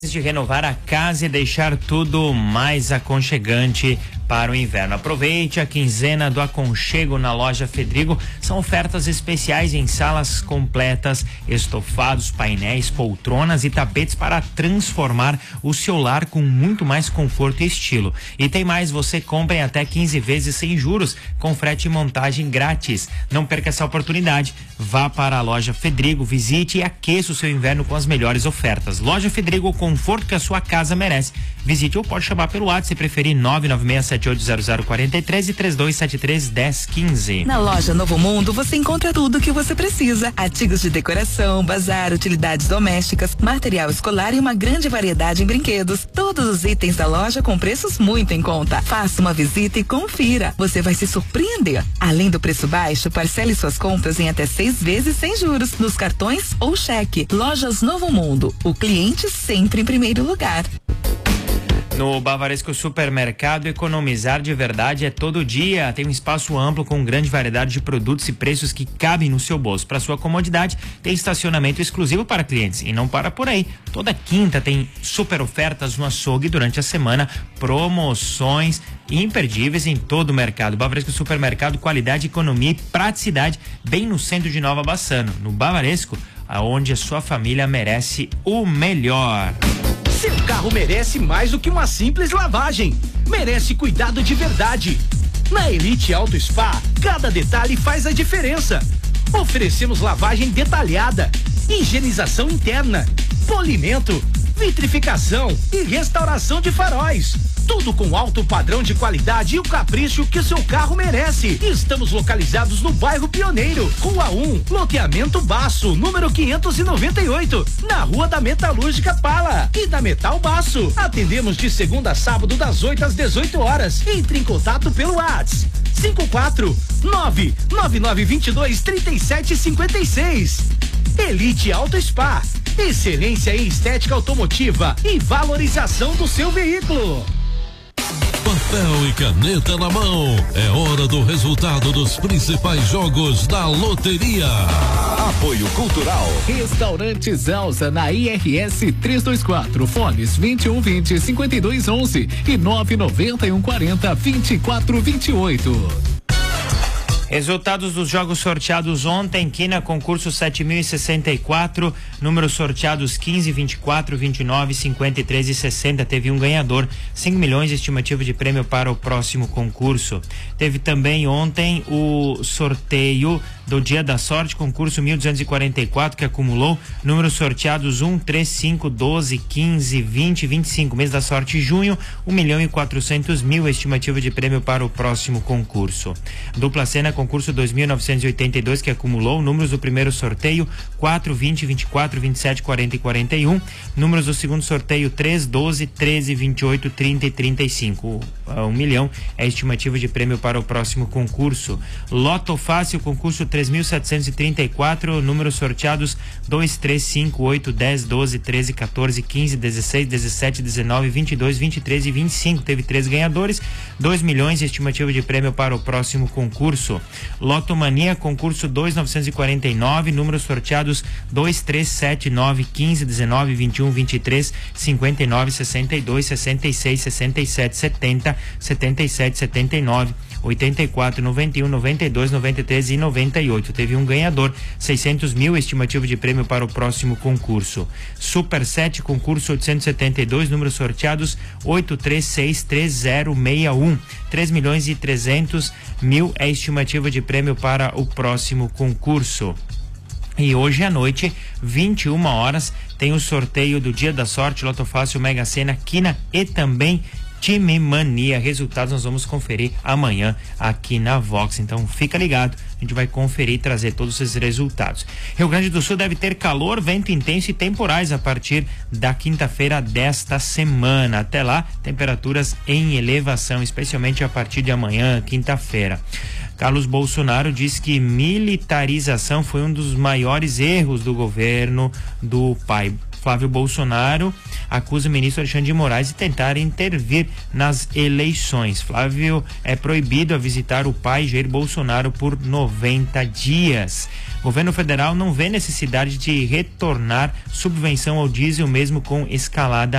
De renovar a casa e deixar tudo mais aconchegante para o inverno. Aproveite a quinzena do aconchego na loja Fedrigo. São ofertas especiais em salas completas, estofados, painéis, poltronas e tapetes para transformar o seu lar com muito mais conforto e estilo. E tem mais, você compra em até 15 vezes sem juros, com frete e montagem grátis. Não perca essa oportunidade. Vá para a loja Fedrigo, visite e aqueça o seu inverno com as melhores ofertas. Loja Fedrigo, conforto que a sua casa merece. Visite ou pode chamar pelo WhatsApp se preferir 996780043 e 3273-1015. Na loja Novo Mundo você encontra tudo o que você precisa: artigos de decoração, bazar, utilidades domésticas, material escolar e uma grande variedade em brinquedos. Todos os itens da loja com preços muito em conta. Faça uma visita e confira. Você vai se surpreender. Além do preço baixo, parcele suas compras em até 6 vezes sem juros, nos cartões ou cheque. Lojas Novo Mundo. O cliente sempre em primeiro lugar. No Bavaresco Supermercado, economizar de verdade é todo dia. Tem um espaço amplo com grande variedade de produtos e preços que cabem no seu bolso. Para sua comodidade, tem estacionamento exclusivo para clientes. E não para por aí. Toda quinta tem super ofertas no açougue durante a semana, promoções imperdíveis em todo o mercado. Bavaresco Supermercado, qualidade, economia e praticidade, bem no centro de Nova Bassano. No Bavaresco, aonde a sua família merece o melhor. Seu carro merece mais do que uma simples lavagem. Merece cuidado de verdade. Na Elite Auto Spa, cada detalhe faz a diferença. Oferecemos lavagem detalhada, higienização interna, polimento, vitrificação e restauração de faróis. Tudo com alto padrão de qualidade e o capricho que o seu carro merece. Estamos localizados no bairro Pioneiro, Rua 1, loteamento Baço, número 598, na Rua da Metalúrgica Pala e da Metal Baço. Atendemos de segunda a sábado das 8 às 18 horas. Entre em contato pelo WhatsApp 549-9922-3756. Elite Auto Spa, excelência em estética automotiva e valorização do seu veículo. Papel e caneta na mão, é hora do resultado dos principais jogos da loteria. Apoio Cultural. Restaurante Zelsa na IRS 324, fones 2120-5211 e 99140-2428. Resultados dos jogos sorteados ontem: Quina, concurso 7.064, números sorteados 15, 24, 29, 53 e 60. Teve um ganhador, 5 milhões de estimativa de prêmio para o próximo concurso. Teve também ontem o sorteio do Dia da Sorte, concurso 1.244, que acumulou números sorteados 1, 3, 5, 12, 15, 20, 25. Mês da Sorte, junho, 1.400.000 estimativa de prêmio para o próximo concurso. Dupla Cena, concurso 2.982, que acumulou números do primeiro sorteio 4, 20, 24, 27, 40 e 41. Números do segundo sorteio 3, 12, 13, 28, 30 e 35. 1 milhão é a estimativa de prêmio para o próximo concurso. Loto Fácil, concurso 3.734, números sorteados 2, 3, 5, 8, 10, 12, 13, 14, 15, 16, 17, 19, 22, 23 e 25. Teve 3 ganhadores, 2 milhões de estimativa de prêmio para o próximo concurso. Loto Mania, concurso 2.949, números sorteados 2, 3, 7, 9, 15, 19, 21, 23, 59, 62, 66, 67, 70, 77, 79, 84, 91, 92, 93 e 98. Teve um ganhador, 600.000 estimativa de prêmio para o próximo concurso. Super 7, concurso 872, números sorteados 8363061. 3 milhões e 300.000 é a estimativa de prêmio para o próximo concurso. E hoje à noite, 21 horas, tem o sorteio do Dia da Sorte, Loto Fácil, Mega Sena, Quina e também Time Mania. Resultados nós vamos conferir amanhã aqui na Vox, então fica ligado, a gente vai conferir e trazer todos esses resultados. Rio Grande do Sul deve ter calor, vento intenso e temporais a partir da quinta-feira desta semana. Até lá, temperaturas em elevação, especialmente a partir de amanhã, quinta-feira. Carlos Bolsonaro diz que militarização foi um dos maiores erros do governo do pai. Flávio Bolsonaro acusa o ministro Alexandre de Moraes de tentar intervir nas eleições. Flávio é proibido a visitar o pai Jair Bolsonaro por 90 dias. O governo federal não vê necessidade de retornar subvenção ao diesel mesmo com escalada